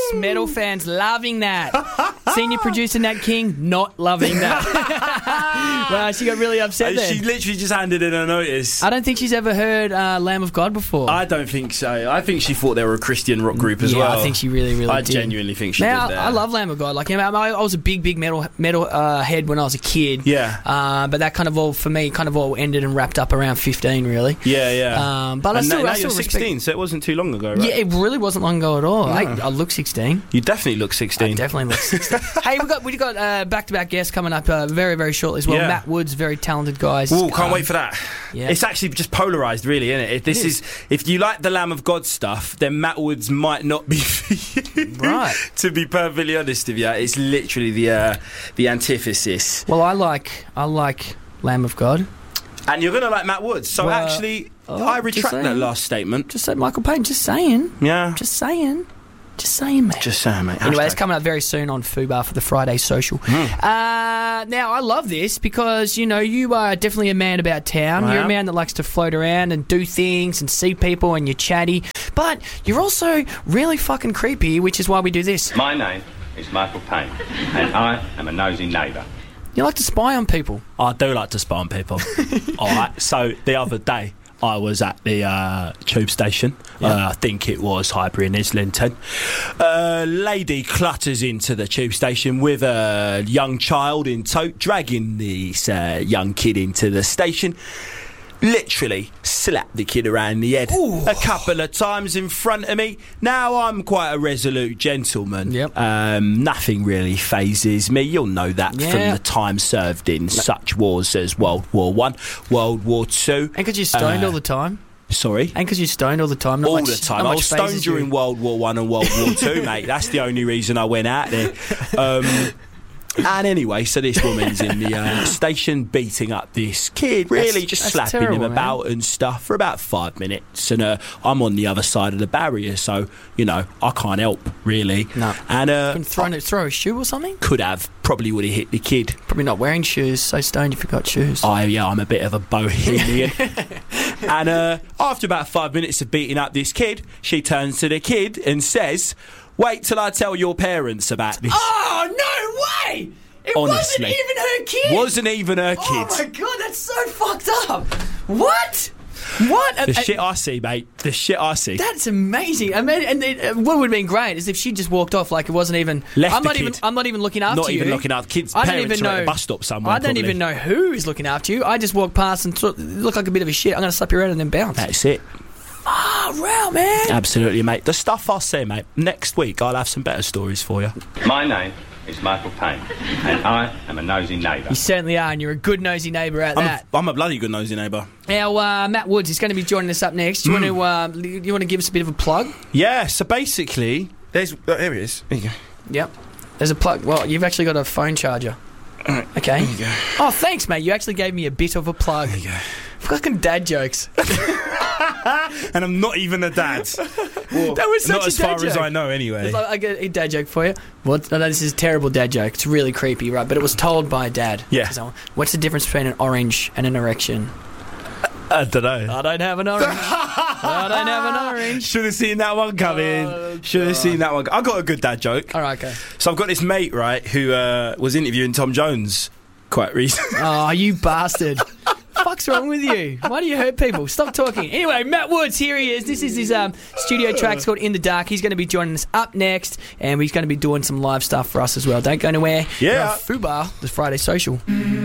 metal fans loving that. Senior producer Nat King not loving that. Well, she got really upset there. She literally just handed in a notice. I don't think she's ever heard Lamb of God before. I don't think so. I think she thought they were a Christian rock group as well. I think she really did. I genuinely think she did that. I love Lamb of God. Like, I was a big metal head when I was a kid. Yeah. But that kind of all ended and wrapped up around 15, really. Yeah. But I still you're respect. 16, so it wasn't too long ago, right? Yeah, it really wasn't long ago at all. No. I look 16. You definitely look 16. I definitely look 16. Hey, we got back-to-back guests coming up very, very shortly as well. Yeah. Matt Woods, very talented guys. Ooh, can't wait for that. Yeah. It's actually just polarised, really, isn't it? If you like the Lamb of God stuff, then Matt Woods might not be for you. Right. To be perfectly honest with you, it's literally the antithesis. Well, I like Lamb of God. And you're going to like Matt Woods. So actually, I retract that last statement. Just say Michael Payne. Just saying. Yeah. Just saying, mate. Just saying, mate. Anyway, it's coming up very soon on Fubar for the Friday Social. Now, I love this because, you are definitely a man about town. You're a man that likes to float around and do things and see people, and you're chatty. But you're also really fucking creepy, which is why we do this. My name is Michael Payne, and I am a nosy neighbour. You like to spy on people. I do like to spy on people. All right, so the other day I was at the tube station. I think it was Highbury in Islington. A lady clutters into the tube station with a young child in tow, dragging this young kid into the station. Literally slapped the kid around the head a couple of times in front of me. Now, I'm quite a resolute gentleman. Yep. Nothing really phases me. You'll know that from the time served in such wars as World War I, World War II. And because you're stoned all the time. Sorry? And because you're stoned all the time. All the time. I was stoned during World War I and World War II, mate. That's the only reason I went out there. And anyway, so this woman's in the station beating up this kid, really just slapping him about and stuff for about 5 minutes. And I'm on the other side of the barrier, so, I can't help, really. No. And throw a shoe or something? Could have. Probably would have hit the kid. Probably not wearing shoes, so stoned you forgot shoes. I'm a bit of a bohemian. And after about 5 minutes of beating up this kid, she turns to the kid and says, "Wait till I tell your parents about this." Oh, no way! It Honestly. wasn't even her kid! Wasn't even her kid. Oh my God, that's so fucked up! What? The shit I see, mate. The shit I see. That's amazing. I mean, and what would have been great is if she just walked off like it wasn't even. I'm not even looking after you. Not even looking after kids. Parents are at the bus stop somewhere. I don't even know who is looking after you. I just walk past and look like a bit of a shit. I'm going to slap you around and then bounce. That's it. Oh, wow, man. Absolutely, mate. The stuff I say, mate. Next week, I'll have some better stories for you. My name is Michael Payne, and I am a nosy neighbour. You certainly are, and you're a good nosy neighbour at that. I'm a bloody good nosy neighbour. Now, Matt Woods is going to be joining us up next. Do you want to give us a bit of a plug? Yeah, so basically, there he is. There you go. Yep. There's a plug. Well, you've actually got a phone charger. Okay. There you go. Oh, thanks, mate. You actually gave me a bit of a plug. There you go. Fucking dad jokes. And I'm not even a dad. Well, that was such not a as dad far joke. as I know, anyway. I got a dad joke for you. What? No, this is a terrible dad joke. It's really creepy, right? But it was told by a dad. Yeah. What's the difference between an orange and an erection? I don't know. I don't have an orange. I don't have an orange. Should have seen that one coming. Should have seen that one. I got a good dad joke. All right, okay. So I've got this mate, right, who was interviewing Tom Jones quite recently. Oh, you bastard. Fuck's wrong with you? Why do you hurt people? Stop talking. Anyway, Matt Woods, here he is. This is his studio track. It's called In the Dark. He's going to be joining us up next, and he's going to be doing some live stuff for us as well. Don't go anywhere. Yeah. Fubar, the Friday Social.